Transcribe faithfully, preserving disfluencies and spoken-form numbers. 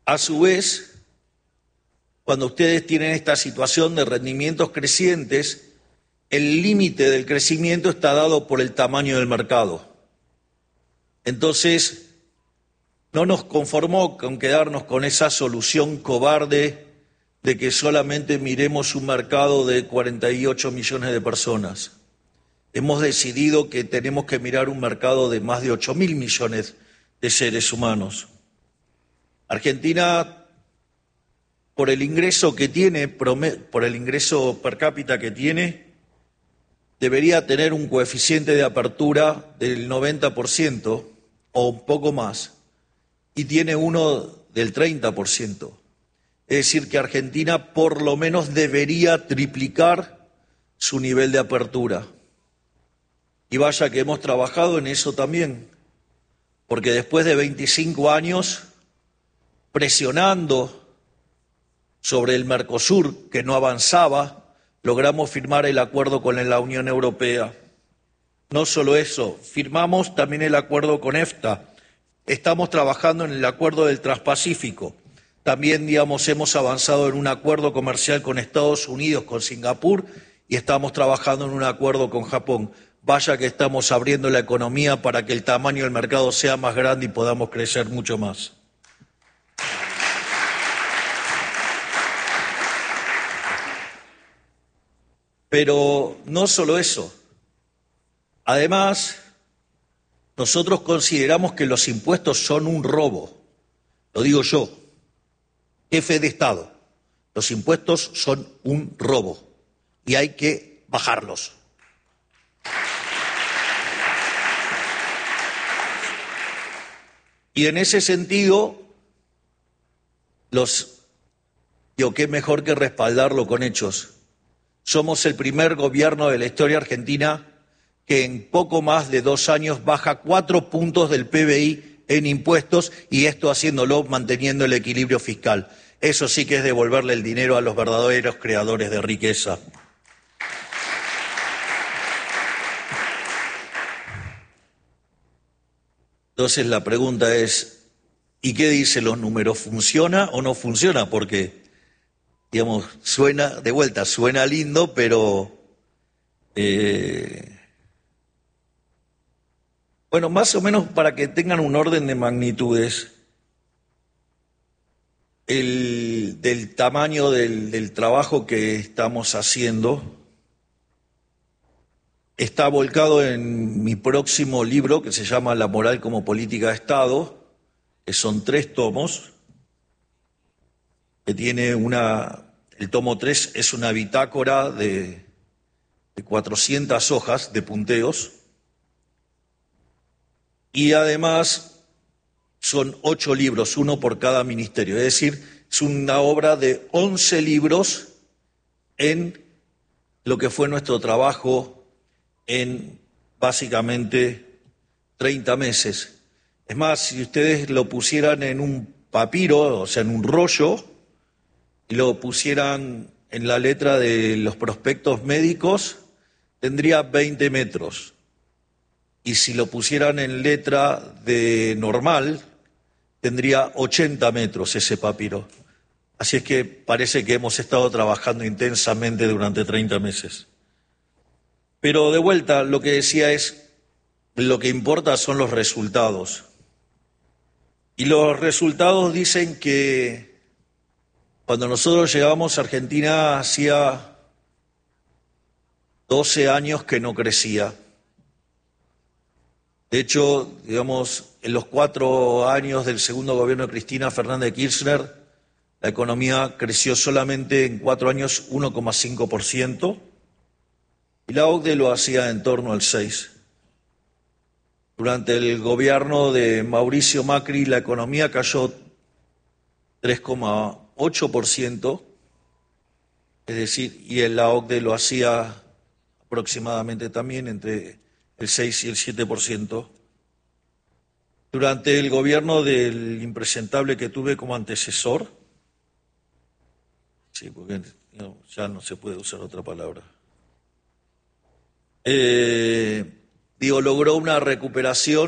A su vez, cuando ustedes tienen esta situación de rendimientos crecientes, el límite del crecimiento está dado por el tamaño del mercado. Entonces, no nos conformó con quedarnos con esa solución cobarde de que solamente miremos un mercado de cuarenta y ocho millones de personas. Hemos decidido que tenemos que mirar un mercado de más de ocho mil millones de seres humanos. Argentina, por el ingreso que tiene, por el ingreso per cápita que tiene, debería tener un coeficiente de apertura del noventa por ciento o un poco más, y tiene uno del treinta por ciento. Es decir, que Argentina por lo menos debería triplicar su nivel de apertura. Y vaya que hemos trabajado en eso también, porque después de veinticinco años presionando sobre el Mercosur, que no avanzaba, logramos firmar el acuerdo con la Unión Europea. No solo eso, firmamos también el acuerdo con EFTA. Estamos trabajando en el acuerdo del Transpacífico. También, digamos, hemos avanzado en un acuerdo comercial con Estados Unidos, con Singapur, y estamos trabajando en un acuerdo con Japón. Vaya que estamos abriendo la economía para que el tamaño del mercado sea más grande y podamos crecer mucho más. Pero no solo eso. Además, nosotros consideramos que los impuestos son un robo. Lo digo yo, jefe de Estado. Los impuestos son un robo y hay que bajarlos. Y en ese sentido, los, digo, qué mejor que respaldarlo con hechos. Somos el primer gobierno de la historia argentina que en poco más de dos años baja cuatro puntos del P B I en impuestos, y esto haciéndolo manteniendo el equilibrio fiscal. Eso sí que es devolverle el dinero a los verdaderos creadores de riqueza. Entonces la pregunta es, ¿y qué dicen los números? ¿Funciona o no funciona? Porque, digamos, suena, de vuelta, suena lindo, pero eh, bueno, más o menos para que tengan un orden de magnitudes el, del tamaño del, del trabajo que estamos haciendo, está volcado en mi próximo libro que se llama La moral como política de Estado, que son tres tomos, que tiene una, el tomo tres es una bitácora de, de cuatrocientas hojas de punteos, y además son ocho libros, uno por cada ministerio, es decir, es una obra de once libros en lo que fue nuestro trabajo en básicamente treinta meses. Es más, si ustedes lo pusieran en un papiro, o sea, en un rollo, y lo pusieran en la letra de los prospectos médicos, tendría veinte metros. Y si lo pusieran en letra de normal, tendría ochenta metros ese papiro. Así es que parece que hemos estado trabajando intensamente durante treinta meses. Pero de vuelta, lo que decía es, lo que importa son los resultados. Y los resultados dicen que cuando nosotros llegamos a Argentina hacía doce años que no crecía. De hecho, digamos, en los cuatro años del segundo gobierno de Cristina Fernández de Kirchner, la economía creció solamente en cuatro años uno coma cinco por ciento y la O C D E lo hacía en torno al seis por ciento. Durante el gobierno de Mauricio Macri, la economía cayó tres coma ocho por ciento, es decir, y la O C D E lo hacía aproximadamente también entre el seis y el siete por ciento. Durante el gobierno del impresentable que tuve como antecesor, sí, porque no, ya no se puede usar otra palabra, eh, digo, logró una recuperación